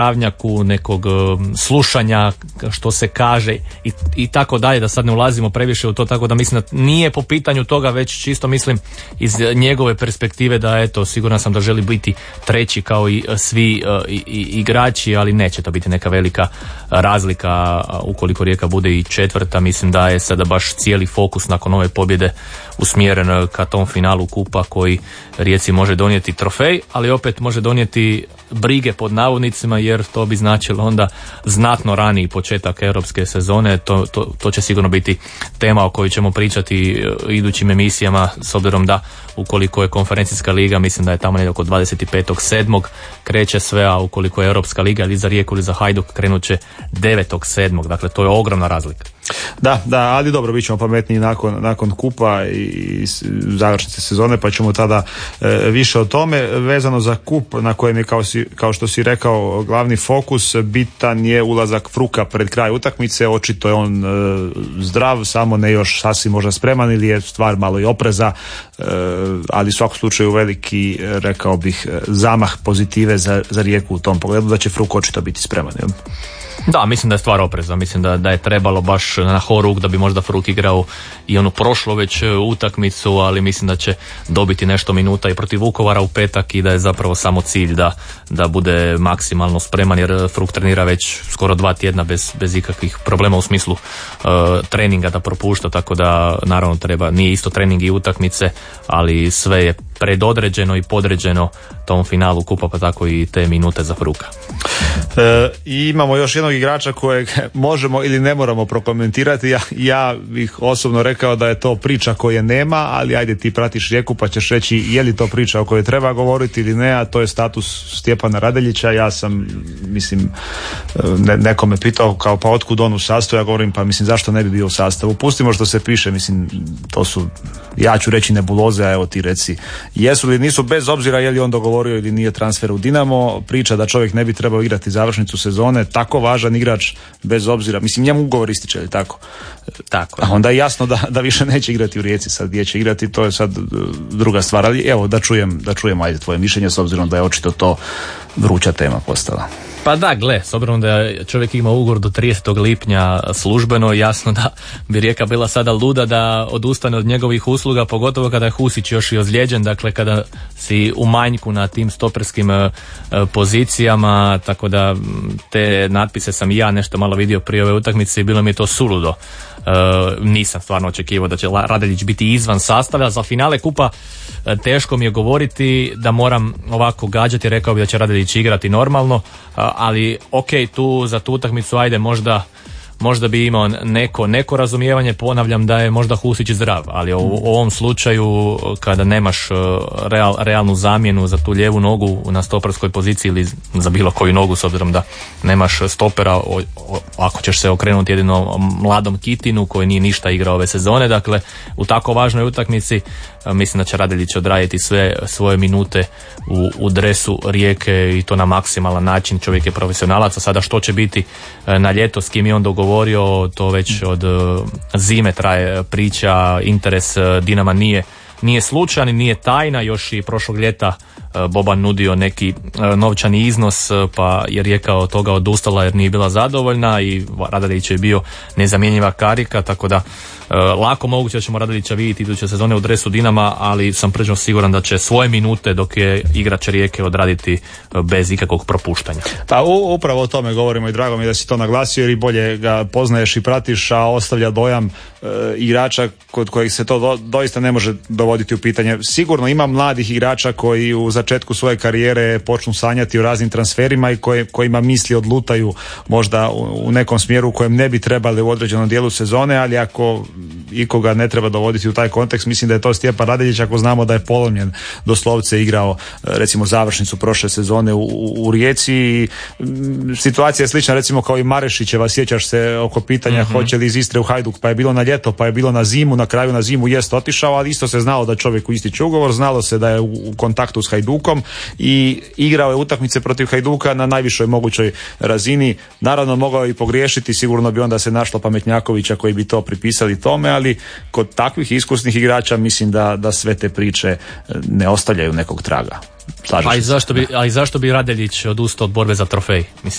travnjaku, nekog slušanja što se kaže i tako dalje, da sad ne ulazimo previše u to, tako da mislim da nije po pitanju toga, već čisto mislim iz njegove perspektive da eto, siguran sam da želi biti treći kao i svi igrači, ali neće to biti neka velika razlika ukoliko Rijeka bude i četvrta. Mislim da je sada baš cijeli fokus nakon ove pobjede usmjeren ka tom finalu kupa koji Rijeci može donijeti trofej, ali opet može donijeti brige pod navodnicima, jer to bi značilo onda znatno raniji početak europske sezone. To će sigurno biti tema o kojoj ćemo pričati idućim emisijama, s obzirom da ukoliko je konferencijska liga, mislim da je tamo negdje oko 25.7. kreće sve, a ukoliko je Europska liga ili za Rijeku ili za Hajduk krenut će 9.7. Dakle, to je ogromna razlika. Da, ali dobro, bit ćemo pametniji nakon kupa i završnice sezone, pa ćemo tada više o tome. Vezano za kup, na kojem je, kao što si rekao, glavni fokus, bitan je ulazak Fruka pred kraj utakmice. Očito je on zdrav, samo ne još sasvim možda spreman, ili je stvar malo i opreza, ali u svakom slučaju veliki, rekao bih, zamah pozitive za Rijeku u tom pogledu, da će Fruk očito biti spreman. Jel? Da, mislim da je stvar opreza, mislim da je trebalo baš na horuk da bi možda Fruk igrao i onu prošlu već utakmicu, ali mislim da će dobiti nešto minuta i protiv Vukovara u petak i da je zapravo samo cilj da bude maksimalno spreman, jer Fruk trenira već skoro 2 tjedna bez ikakvih problema u smislu treninga da propušta, tako da naravno treba, nije isto trening i utakmice, ali sve je predodređeno i podređeno tom finalu kupa, pa tako i te minute za Fruka. I imamo još jednog igrača kojeg možemo ili ne moramo prokomentirati. Ja bih osobno rekao da je to priča koje nema, ali ajde, ti pratiš Rijeku pa ćeš reći je li to priča o kojoj treba govoriti ili ne, a to je status Stjepana Radeljića. Ja sam, mislim, neko me pitao kao pa otkud on u sastavu, ja govorim pa mislim zašto ne bi bio u sastavu. Pustimo što se piše, mislim to su, ja ću reći nebuloze, a evo ti reci jesu li nisu, bez obzira je li on dogovorio ili nije transfer u Dinamo. Priča da čovjek ne bi trebao igrati završnicu sezone, tako važan igrač, bez obzira, mislim njemu ugovor ističe, ili tako? Tako. A onda je jasno da više neće igrati u Rijeci, sad gdje će igrati, to je sad druga stvar, ali evo da čujem ajde tvoje mišljenje, s obzirom da je očito to vruća tema postala. Pa da, gle, s obzirom da čovjek ima ugovor do 30. lipnja službeno, jasno da bi Rijeka bila sada luda da odustane od njegovih usluga, pogotovo kada je Husić još i ozlijeđen, dakle kada si u manjku na tim stoperskim pozicijama, tako da te natpise sam i ja nešto malo vidio prije ove utakmice i bilo mi je to suludo. Nisam stvarno očekivao da će Radeljić biti izvan sastava. Za finale kupa teško mi je govoriti da moram ovako gađati, rekao bi da će Radeljić igrati normalno, ali ok, tu za tu utakmicu ajde možda bi imao neko razumijevanje, ponavljam da je možda Husić zdrav, ali u ovom slučaju kada nemaš realnu zamjenu za tu lijevu nogu na stoperskoj poziciji ili za bilo koju nogu, s obzirom da nemaš stopera, ako ćeš se okrenuti jedino mladom Kitinu koji nije ništa igrao ove sezone, dakle u tako važnoj utakmici mislim da će Radeljić odraditi sve svoje minute u dresu Rijeke i to na maksimalan način. Čovjek je profesionalac, a sada što će biti na ljeto, s kim je on dogovorio, to već od zime traje priča. Interes Dinama nije slučajan i nije tajna, još i prošlog ljeta Boban nudio neki novčani iznos, pa je Rijeka od toga odustala jer nije bila zadovoljna i Radeljić je bio nezamjenjiva karika, tako da lako moguće da ćemo Radeljića vidjeti iduće sezone u dresu Dinama, ali sam prilično siguran da će svoje minute dok je igrač Rijeke odraditi bez ikakvog propuštanja. Pa upravo o tome govorimo i drago mi je da si to naglasio, jer i bolje ga poznaješ i pratiš, a ostavlja dojam igrača kod kojih se to doista ne može dovoditi u pitanje. Sigurno ima mladih igrača koji u začetku svoje karijere počnu sanjati o raznim transferima i kojima misli odlutaju možda u nekom smjeru u kojem ne bi trebali u određenom dijelu sezone, ali ako ikoga ne treba dovoditi u taj kontekst, mislim da je to Stjepan Radeljić, ako znamo da je polomljen, doslovce igrao recimo završnicu prošle sezone u Rijeci i situacija je slična recimo kao i Marešićeva, sjećaš se oko pitanja hoće li iz Istre u Hajduk, pa je bilo na ljeto, pa je bilo na zimu, na kraju na zimu jest otišao, ali isto se znalo da čovjeku ističe ugovor, znalo se da je u kontaktu s Hajdukom i igrao je utakmice protiv Hajduka na najvišoj mogućoj razini. Naravno mogao i pogriješiti, sigurno bi onda se našlo pametnjakovića koji bi to pripisali tome, ali kod takvih iskusnih igrača mislim da sve te priče ne ostavljaju nekog traga. A i zašto bi Radeljić odustao od borbe za trofej? Mislim,